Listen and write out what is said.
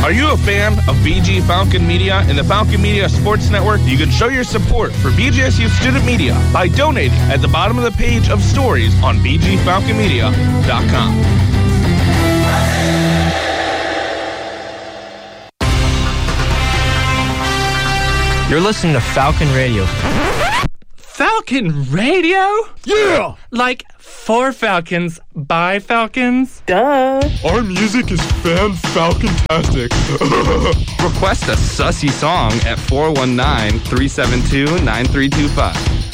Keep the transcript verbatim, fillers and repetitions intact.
Are you a fan of B G Falcon Media and the Falcon Media Sports Network? You can show your support for B G S U Student Media by donating at the bottom of the page of stories on b g falcon media dot com. You're listening to Falcon Radio. Falcon Radio? Yeah! Like for Falcons, by Falcons? Duh. Our music is fan-falcontastic. Request a sussy song at four one nine, three seven two, nine three two five.